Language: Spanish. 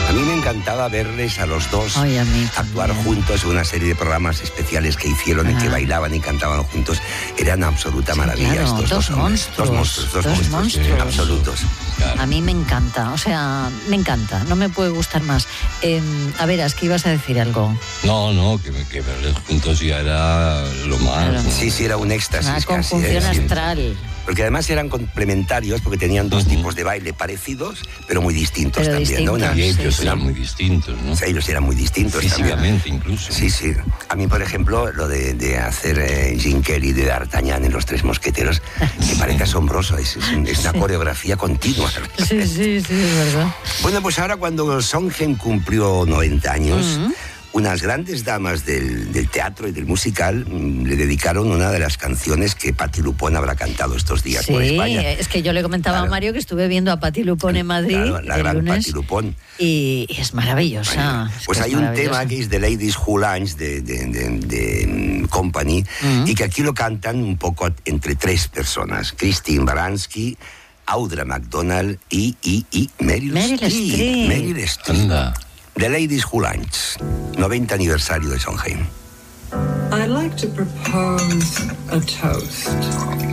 A mí me encantaba verles a los dos actuar juntos en una serie de programas especiales que hicieron en que bailaban y cantaban juntos. Era una absoluta maravilla, claro, estos dos monstruos. Dos monstruos absolutos. Claro. A mí me encanta, o sea, me encanta, no me puede gustar más. A ver, ¿es que ibas a decir algo? No, que verles juntos ya era lo más. Claro. ¿no? Sí, era un éxtasis. Una conjunción astral. Porque además eran complementarios, porque tenían dos tipos de baile parecidos, pero muy distintos también, ¿no? Y ellos eran muy distintos, ¿no? Sí, ellos eran muy distintos físicamente también. Incluso. Sí. A mí, por ejemplo, lo de hacer Jim Kelly de D'Artagnan en Los Tres Mosqueteros, me parece asombroso. Es una coreografía continua. Sí, es verdad. Bueno, pues ahora cuando Sondheim cumplió 90 años... Unas grandes damas del teatro y del musical le dedicaron una de las canciones que Patti Lupone habrá cantado estos días por España. Sí, es que yo le comentaba a Mario que estuve viendo a Patti Lupone en Madrid la gran lunes, Patti Lupone. Y es maravillosa. Pues hay un tema que es The Ladies Who Lunch de Company y que aquí lo cantan un poco entre tres personas. Christine Baranski, Audra McDonald y Meryl Streep. Meryl Streep. The Ladies Who Lunch, 90 aniversario de Sondheim. I'd like to propose a toast.